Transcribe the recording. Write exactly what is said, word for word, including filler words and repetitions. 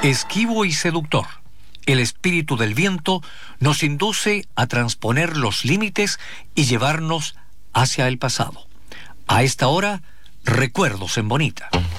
Esquivo y seductor, el espíritu del viento nos induce a transponer los límites y llevarnos hacia el pasado. A esta hora, recuerdos en Bonita.